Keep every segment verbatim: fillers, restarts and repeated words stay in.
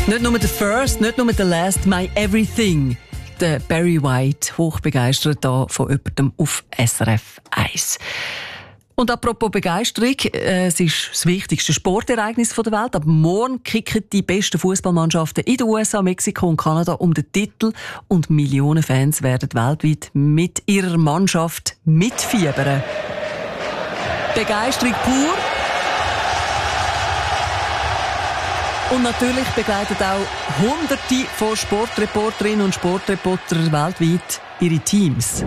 Nicht nur der First, nicht nur der Last, my everything. Der Barry White, hochbegeistert da von jemandem auf S R F eins. Und apropos Begeisterung, äh, es ist das wichtigste Sportereignis der Welt. Aber morgen kicken die besten Fußballmannschaften in den U S A, Mexiko und Kanada um den Titel. Und Millionen Fans werden weltweit mit ihrer Mannschaft mitfiebern. Begeisterung pur. Und natürlich begleiten auch Hunderte von Sportreporterinnen und Sportreportern weltweit ihre Teams.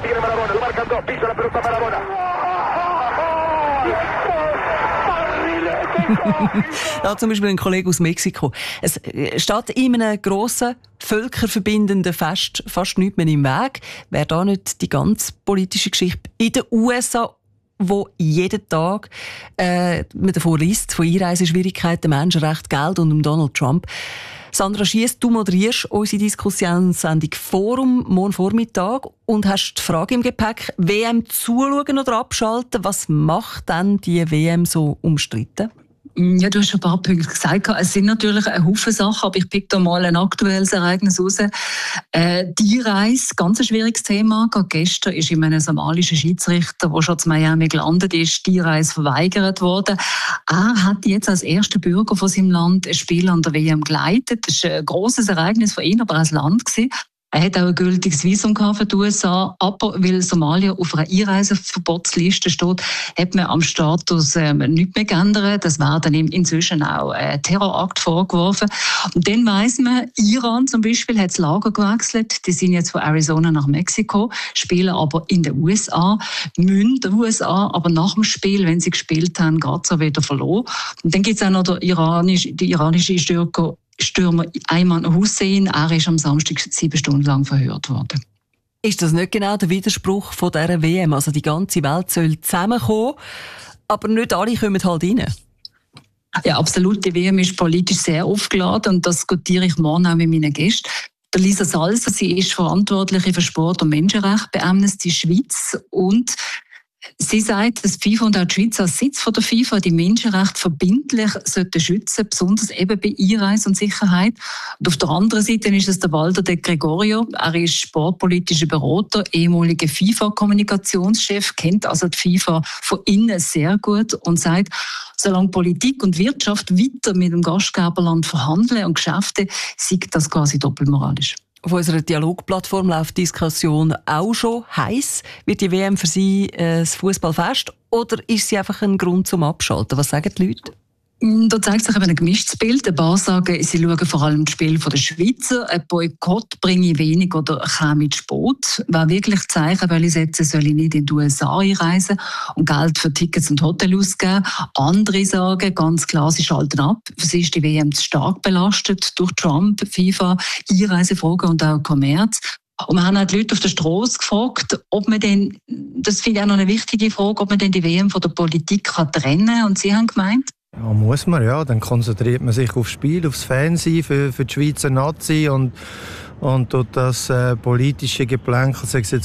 Ja, zum Beispiel ein Kollege aus Mexiko. Es steht in einem grossen, völkerverbindenden Fest fast nichts mehr im Weg. Wäre da nicht die ganze politische Geschichte in den U S A, wo jeden Tag äh, man davor liest, von Einreiseschwierigkeiten, Menschenrechten, Geld und um Donald Trump. Sandra Schiess, du moderierst unsere Diskussionssendung Forum morgen Vormittag und hast die Frage im Gepäck, W M zuschauen oder abschalten? Was macht denn die W M so umstritten? Ja, du hast schon ein paar Punkte gesagt. Es sind natürlich ein Haufen Sachen, aber ich pick da mal ein aktuelles Ereignis raus. Äh, die Reise, ganz ein schwieriges Thema. Gerade gestern ist in einem somalischen Schiedsrichter, der schon zu Miami gelandet ist, die Reise verweigert worden. Er hat jetzt als erster Bürger von seinem Land ein Spiel an der W M geleitet. Das war ein grosses Ereignis für ihn, aber auch das Land gewesen. Er hat auch ein gültiges Visum für die U S A, aber weil Somalia auf einer Einreiseverbotsliste steht, hat man am Status ähm, nichts mehr geändert. Das war dann ihm inzwischen auch ein Terrorakt vorgeworfen. Und dann weiss man, Iran zum Beispiel hat das Lager gewechselt. Die sind jetzt von Arizona nach Mexiko, spielen aber in den U S A, müssen den U S A, aber nach dem Spiel, wenn sie gespielt haben, gerade so wieder verloren. Und dann gibt es auch noch der iranische, die iranische Stürker, Stürmer Ayman Hussein, er ist am Samstag sieben Stunden lang verhört worden. Ist das nicht genau der Widerspruch von dieser W M? Also die ganze Welt soll zusammenkommen, aber nicht alle kommen halt rein. Ja, absolut. Die W M ist politisch sehr aufgeladen und das diskutiere ich morgen auch mit meinen Gästen. Der Lisa Salser, sie ist Verantwortliche für Sport und Menschenrechte bei Amnesty Schweiz und sie sagt, dass FIFA und auch die Schweiz als Sitz von der FIFA die Menschenrechte verbindlich sollten schützen, besonders eben bei Einreise und Sicherheit. Und auf der anderen Seite ist es der Walter De Gregorio. Er ist sportpolitischer Berater, ehemaliger FIFA-Kommunikationschef, kennt also die FIFA von innen sehr gut und sagt, solange Politik und Wirtschaft weiter mit dem Gastgeberland verhandeln und Geschäfte, sieht das quasi doppelmoralisch. Auf unserer Dialogplattform läuft die Diskussion auch schon heiß. Wird die W M für Sie äh, das Fußballfest oder ist sie einfach ein Grund zum Abschalten? Was sagen die Leute? Da zeigt sich eben ein gemischtes Bild. Ein paar sagen, sie schauen vor allem das Spiel der Schweizer. Ein Boykott bringe wenig oder käme zu spät. Wer wirklich Zeichen will setzen, soll nicht in die U S A einreisen und Geld für Tickets und Hotel ausgeben. Andere sagen ganz klar, sie schalten ab. Für sie ist die W M zu stark belastet durch Trump, FIFA, Einreisefragen und auch Kommerz. Und wir haben auch die Leute auf der Straße gefragt, ob man denn, das finde ich auch noch eine wichtige Frage, ob man denn die W M von der Politik kann trennen kann. Und sie haben gemeint, ja, muss man, ja. Dann konzentriert man sich aufs Spiel, aufs Fernsehen für, für die Schweizer Nazi und, und das äh, politische Geplänkel, sei es jetzt